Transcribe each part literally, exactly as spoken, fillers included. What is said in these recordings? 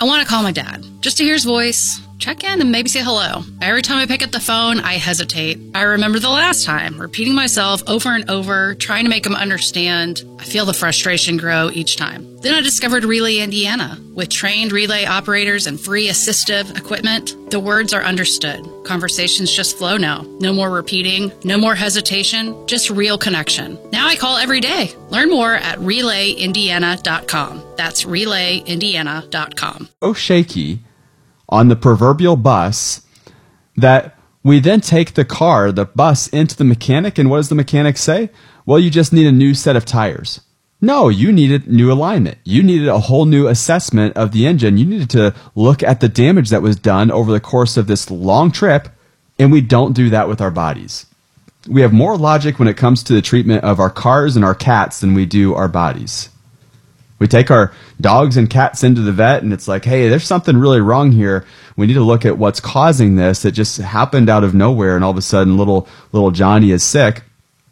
I want to call my dad, just to hear his voice, check in, and maybe say hello. Every time I pick up the phone, I hesitate. I remember the last time, repeating myself over and over, trying to make him understand. I feel the frustration grow each time. Then I discovered Relay Indiana. With trained relay operators and free assistive equipment, the words are understood. Conversations just flow now. No more repeating, no more hesitation, just real connection. Now I call every day. Learn more at relay indiana dot com. That's relay indiana dot com. So shaky on the proverbial bus that we then take the car, the bus, into the mechanic, and what does the mechanic say? Well, you just need a new set of tires. No, you needed new alignment. You needed a whole new assessment of the engine. You needed to look at the damage that was done over the course of this long trip, and we don't do that with our bodies. We have more logic when it comes to the treatment of our cars and our cats than we do our bodies. We take our dogs and cats into the vet, and it's like, hey, there's something really wrong here. We need to look at what's causing this. It just happened out of nowhere, and all of a sudden, little little Johnny is sick.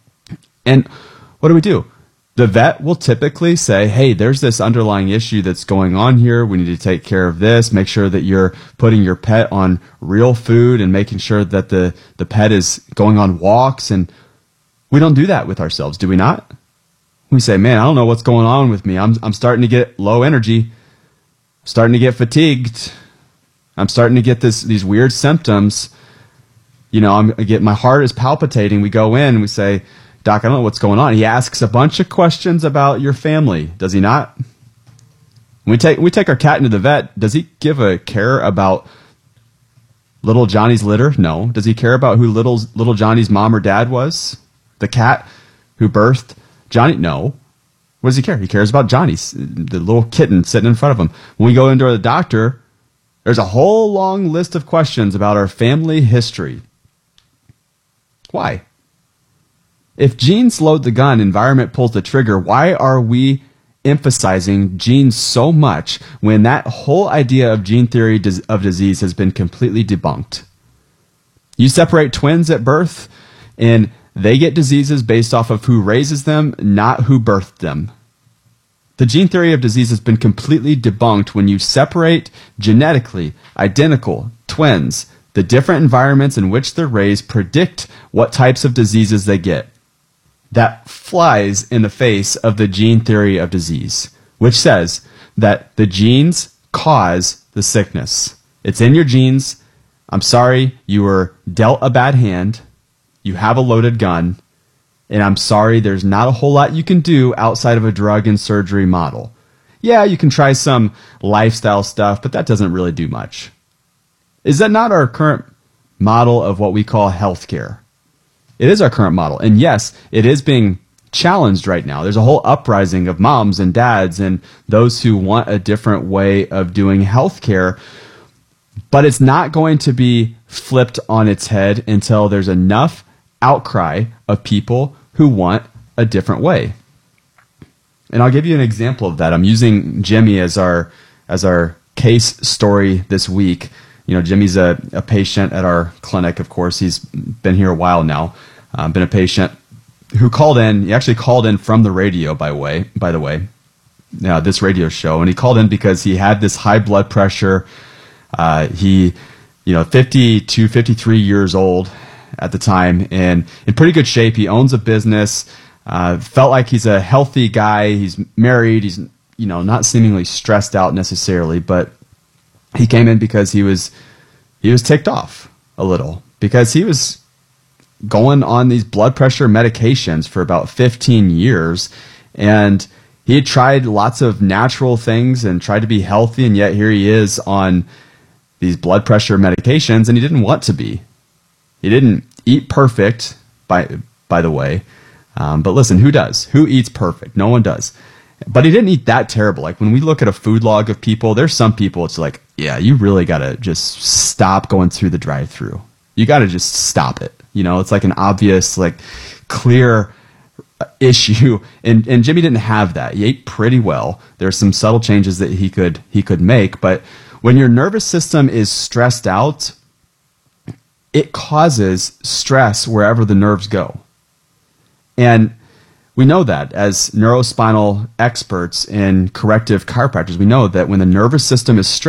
And what do we do? The vet will typically say, hey, there's this underlying issue that's going on here. We need to take care of this. Make sure that you're putting your pet on real food and making sure that the, the pet is going on walks. And we don't do that with ourselves, do we not? We say, man, I don't know what's going on with me. I'm I'm starting to get low energy, starting to get fatigued. I'm starting to get this these weird symptoms. You know, I'm I get my heart is palpitating. We go in and we say, Doc, I don't know what's going on. He asks a bunch of questions about your family, does he not? When we take we take our cat into the vet, does he give a care about little Johnny's litter? No. Does he care about who little little Johnny's mom or dad was? The cat who birthed Johnny? No. What does he care? He cares about Johnny, the little kitten sitting in front of him. When we go into the doctor, there's a whole long list of questions about our family history. Why? If genes load the gun, environment pulls the trigger, why are we emphasizing genes so much when that whole idea of gene theory of disease has been completely debunked? You separate twins at birth, and they get diseases based off of who raises them, not who birthed them. The gene theory of disease has been completely debunked when you separate genetically identical twins. The different environments in which they're raised predict what types of diseases they get. That flies in the face of the gene theory of disease, which says that the genes cause the sickness. It's in your genes. I'm sorry, you were dealt a bad hand. You have a loaded gun, and I'm sorry, there's not a whole lot you can do outside of a drug and surgery model. Yeah, you can try some lifestyle stuff, but that doesn't really do much. Is that not our current model of what we call healthcare? It is our current model, and yes, it is being challenged right now. There's a whole uprising of moms and dads and those who want a different way of doing healthcare. But it's not going to be flipped on its head until there's enough outcry of people who want a different way. And I'll give you an example of that. I'm using Jimmy as our as our case story this week. You know, Jimmy's a, a patient at our clinic, of course. He's been here a while now. Uh, been a patient who called in. He actually called in from the radio, by way, by the way, uh, this radio show. And he called in because he had this high blood pressure. Uh, he, you know, fifty-two, fifty-three years old at the time, and in pretty good shape. He owns a business, uh, felt like he's a healthy guy. He's married. He's, you know, not seemingly stressed out necessarily, but he came in because he was, he was ticked off a little because he was going on these blood pressure medications for about fifteen years, and he had tried lots of natural things and tried to be healthy, and yet here he is on these blood pressure medications, and he didn't want to be. He didn't eat perfect, by by the way. Um, but listen, who does? Who eats perfect? No one does. But he didn't eat that terrible. Like when we look at a food log of people, there's some people it's like, yeah, you really got to just stop going through the drive-through. You got to just stop it. You know, it's like an obvious, like clear issue. And, and Jimmy didn't have that. He ate pretty well. There's some subtle changes that he could he could make, but when your nervous system is stressed out, it causes stress wherever the nerves go. And we know that as neurospinal experts and corrective chiropractors, we know that when the nervous system is stressed,